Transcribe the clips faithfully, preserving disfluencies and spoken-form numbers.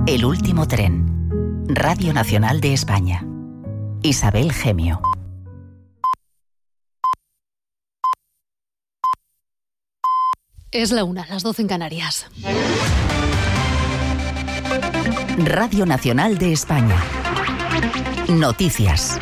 El último tren. Radio Nacional de España. Isabel Gemio. Es la una, las doce en Canarias. Radio Nacional de España. Noticias.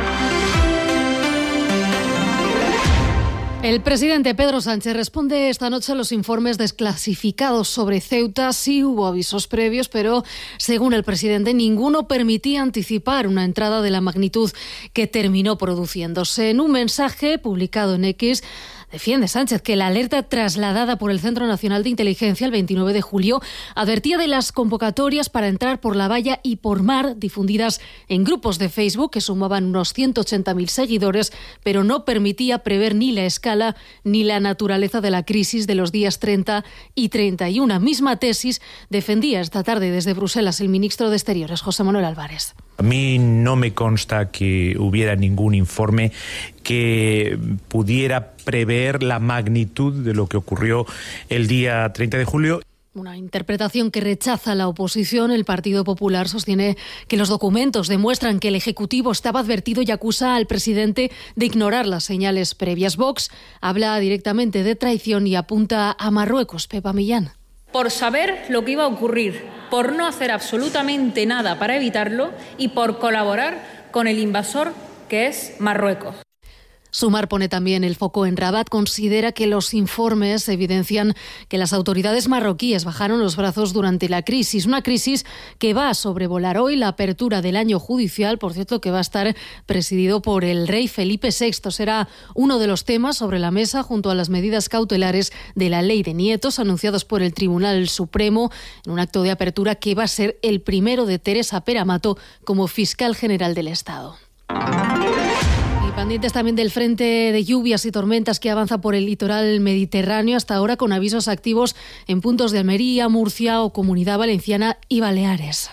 El presidente Pedro Sánchez responde esta noche a los informes desclasificados sobre Ceuta. Sí hubo avisos previos, pero según el presidente, ninguno permitía anticipar una entrada de la magnitud que terminó produciéndose. En un mensaje publicado en X, defiende Sánchez que la alerta trasladada por el Centro Nacional de Inteligencia el veintinueve de julio advertía de las convocatorias para entrar por la valla y por mar difundidas en grupos de Facebook que sumaban unos ciento ochenta mil seguidores, pero no permitía prever ni la escala ni la naturaleza de la crisis de los días treinta y treinta y uno. Misma tesis defendía esta tarde desde Bruselas el ministro de Exteriores, José Manuel Álvarez. A mí no me consta que hubiera ningún informe que pudiera prever la magnitud de lo que ocurrió el día treinta de julio. Una interpretación que rechaza la oposición. El Partido Popular sostiene que los documentos demuestran que el Ejecutivo estaba advertido y acusa al presidente de ignorar las señales previas. Vox habla directamente de traición y apunta a Marruecos. Pepa Millán. Por saber lo que iba a ocurrir, por no hacer absolutamente nada para evitarlo y por colaborar con el invasor que es Marruecos. Sumar pone también el foco en Rabat. Considera que los informes evidencian que las autoridades marroquíes bajaron los brazos durante la crisis. Una crisis que va a sobrevolar hoy la apertura del año judicial, por cierto, que va a estar presidido por el rey Felipe sexto. Será uno de los temas sobre la mesa junto a las medidas cautelares de la ley de nietos anunciados por el Tribunal Supremo en un acto de apertura que va a ser el primero de Teresa Peramato como fiscal general del Estado. Pendientes también del frente de lluvias y tormentas que avanza por el litoral mediterráneo, hasta ahora con avisos activos en puntos de Almería, Murcia o Comunidad Valenciana y Baleares.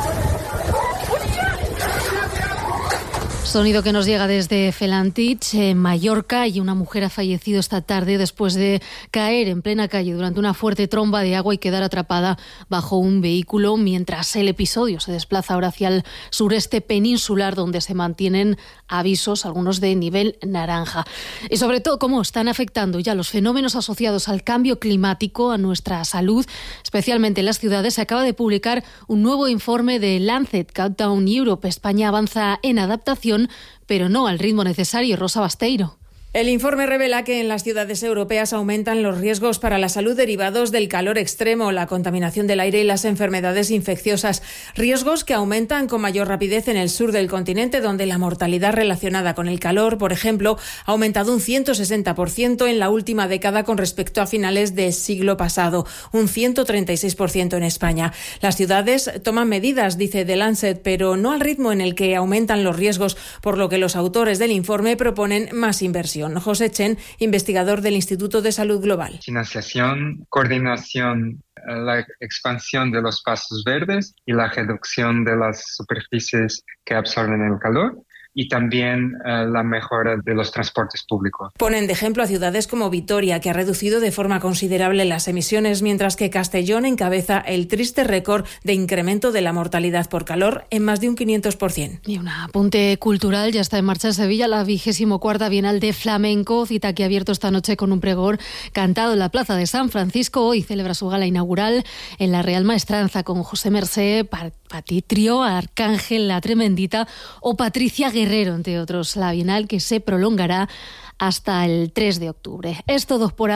Sonido que nos llega desde Felantich, en Mallorca, y una mujer ha fallecido esta tarde después de caer en plena calle durante una fuerte tromba de agua y quedar atrapada bajo un vehículo, mientras el episodio se desplaza ahora hacia el sureste peninsular, donde se mantienen avisos, algunos de nivel naranja. Y sobre todo, cómo están afectando ya los fenómenos asociados al cambio climático a nuestra salud, especialmente en las ciudades. Se acaba de publicar un nuevo informe de Lancet Countdown Europe. España avanza en adaptación, pero no al ritmo necesario. Rosa Basteiro. El informe revela que en las ciudades europeas aumentan los riesgos para la salud derivados del calor extremo, la contaminación del aire y las enfermedades infecciosas. Riesgos que aumentan con mayor rapidez en el sur del continente, donde la mortalidad relacionada con el calor, por ejemplo, ha aumentado un ciento sesenta por ciento en la última década con respecto a finales del siglo pasado, un ciento treinta y seis por ciento en España. Las ciudades toman medidas, dice The Lancet, pero no al ritmo en el que aumentan los riesgos, por lo que los autores del informe proponen más inversión. José Chen, investigador del Instituto de Salud Global. Financiación, coordinación, la expansión de los espacios verdes y la reducción de las superficies que absorben el calor, y también uh, la mejora de los transportes públicos. Ponen de ejemplo a ciudades como Vitoria, que ha reducido de forma considerable las emisiones, mientras que Castellón encabeza el triste récord de incremento de la mortalidad por calor en más de un quinientos por ciento. Y un apunte cultural, ya está en marcha en Sevilla la vigésimo cuarta Bienal de Flamenco, cita que ha abierto esta noche con un pregón cantado en la Plaza de San Francisco. Hoy celebra su gala inaugural en la Real Maestranza con José Mercé, Patitrio, Arcángel, La Tremendita o Patricia Guerrero, entre otros. La Bienal que se prolongará hasta el tres de octubre. Es todo por ahora.